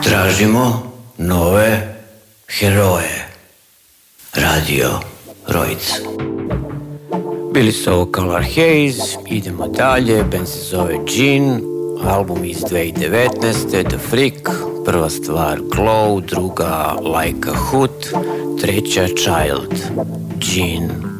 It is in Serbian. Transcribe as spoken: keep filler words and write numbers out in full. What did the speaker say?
Tražimo nove heroje. Radio Rojc. Bili su ovo Color Haze, idemo dalje, band se zove Gene, album iz dvije tisuće devetnaeste. The Freak, prva stvar Glow, druga Like a Hood, treća Child. Gene.